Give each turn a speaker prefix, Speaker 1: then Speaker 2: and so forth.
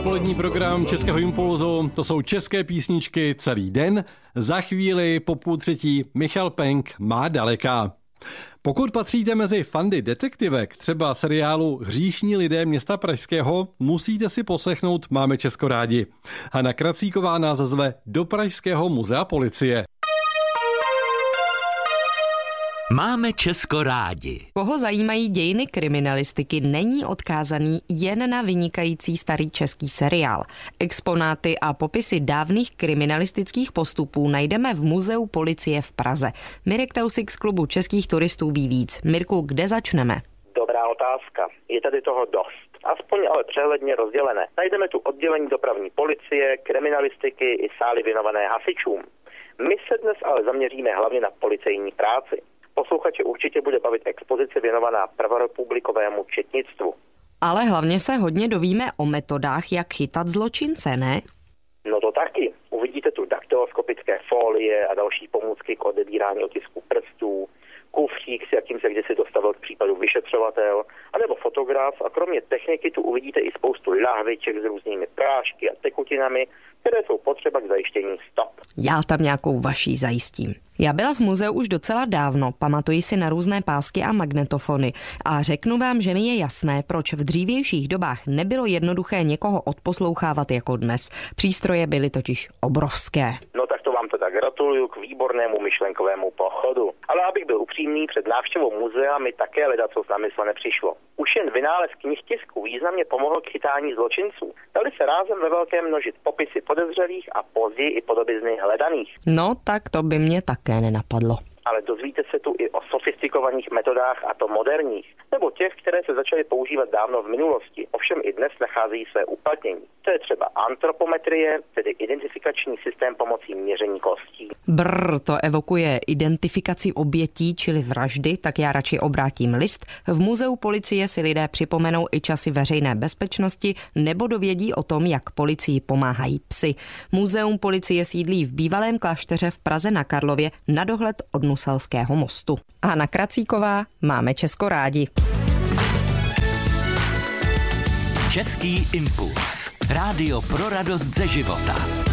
Speaker 1: odpolední program Českého impulzu. To jsou české písničky celý den. Za chvíli po 2:30 Michal Penk má daleká. Pokud patříte mezi fandy detektivek, třeba seriálu Hříšní lidé města Pražského, musíte si poslechnout Máme Česko rádi. Hana Kracíková nás zve do Pražského muzea policie.
Speaker 2: Máme Česko rádi.
Speaker 3: Koho zajímají dějiny kriminalistiky, není odkázaný jen na vynikající starý český seriál. Exponáty a popisy dávných kriminalistických postupů najdeme v Muzeu policie v Praze. Mirek Tausik z klubu českých turistů ví víc. Mirku, kde začneme?
Speaker 4: Dobrá otázka. Je tady toho dost. Aspoň ale přehledně rozdělené. Najdeme tu oddělení dopravní policie, kriminalistiky i sály věnované hasičům. My se dnes ale zaměříme hlavně na policejní práci. Posluchače určitě bude bavit expozice věnovaná prvorepublikovému četnictvu.
Speaker 3: Ale hlavně se hodně dovíme o metodách, jak chytat zločince, ne?
Speaker 4: No to taky. Uvidíte tu daktyloskopické folie a další pomůcky k odebírání otisků prstů, kufřík, s jakým se kdysi dostavil k případu vyšetřovatel, anebo fotograf, a kromě techniky tu uvidíte i spoustu lahviček s různými prášky a tekutinami, které jsou potřeba k zajištění stop.
Speaker 3: Já tam nějakou vaší zajistím. Já byla v muzeu už docela dávno, pamatuji si na různé pásky a magnetofony a řeknu vám, že mi je jasné, proč v dřívějších dobách nebylo jednoduché někoho odposlouchávat jako dnes. Přístroje byly totiž obrovské.
Speaker 4: No tak to vám teda gratuluju k výbornému myšlenkovému pochodu. Ale abych byl upřímný, před návštěvou muzea mi také ledacos na mysl nepřišlo. Už jen vynález knihtisku významně pomohl k chytání zločinců. Dali se rázem ve velkém množit popisy podezřelých a později i podobizny hledaných.
Speaker 3: No tak to by mě také nenapadlo.
Speaker 4: Ale dozvíte se tu i o sofistikovaných metodách, a to moderních, nebo těch, které se začaly používat dávno v minulosti, ovšem i dnes nacházejí své uplatnění. To je třeba antropometrie, tedy identifikační systém pomocí měření kostí.
Speaker 3: To evokuje identifikaci obětí, čili vraždy, tak já radši obrátím list. V muzeu policie si lidé připomenou i časy veřejné bezpečnosti nebo dovědí o tom, jak policii pomáhají psi. Muzeum policie sídlí v bývalém klášteře v Praze na Karlově na dohled od Nuselského mostu. Hana Kracíková, Máme Česko rádi.
Speaker 2: Český impuls. Rádio pro radost ze života.